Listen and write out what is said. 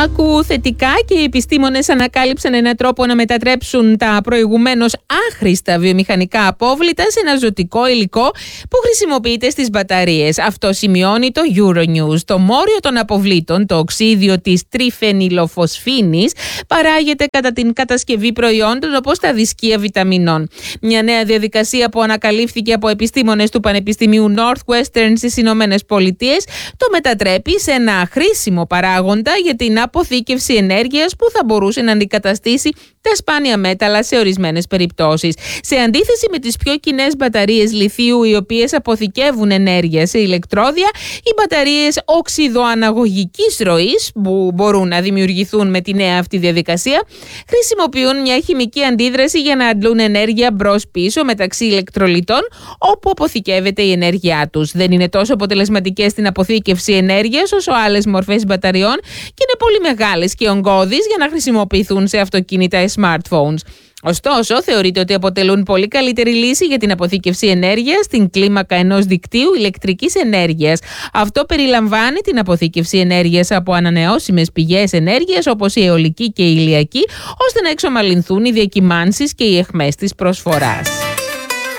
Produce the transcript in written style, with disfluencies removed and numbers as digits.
Άκου θετικά, και οι επιστήμονες ανακάλυψαν έναν τρόπο να μετατρέψουν τα προηγουμένως άχρηστα βιομηχανικά απόβλητα σε ένα ζωτικό υλικό που χρησιμοποιείται στις μπαταρίες. Αυτό σημειώνει το Euronews. Το μόριο των αποβλήτων, το οξύδιο της τριφενιλοφοσφίνης, παράγεται κατά την κατασκευή προϊόντων όπως τα δισκεία βιταμινών. Μια νέα διαδικασία που ανακαλύφθηκε από επιστήμονες του Πανεπιστημίου Northwestern στις Ηνωμένες Πολιτείες το μετατρέπει σε ένα χρήσιμο παράγοντα για την αποθήκευση ενέργειας που θα μπορούσε να αντικαταστήσει τα σπάνια μέταλλα σε ορισμένες περιπτώσεις. Σε αντίθεση με τις πιο κοινές μπαταρίες λιθίου, οι οποίες αποθηκεύουν ενέργεια σε ηλεκτρόδια, οι μπαταρίες οξυδοαναγωγικής ροής, που μπορούν να δημιουργηθούν με τη νέα αυτή διαδικασία, χρησιμοποιούν μια χημική αντίδραση για να αντλούν ενέργεια μπρος-πίσω μεταξύ ηλεκτρολιτών, όπου αποθηκεύεται η ενέργειά τους. Δεν είναι τόσο αποτελεσματικές στην αποθήκευση ενέργειας όσο άλλες μορφές μπαταριών και είναι πολύ μεγάλες και ογκώδεις για να χρησιμοποιηθούν σε αυτοκίνητα ή smartphones. Ωστόσο, θεωρείται ότι αποτελούν πολύ καλύτερη λύση για την αποθήκευση ενέργειας στην κλίμακα ενός δικτύου ηλεκτρικής ενέργειας. Αυτό περιλαμβάνει την αποθήκευση ενέργειας από ανανεώσιμες πηγές ενέργειας όπως η αιωλική και η ηλιακή, ώστε να εξομαλυνθούν οι διακυμάνσεις και οι αιχμές της προσφοράς.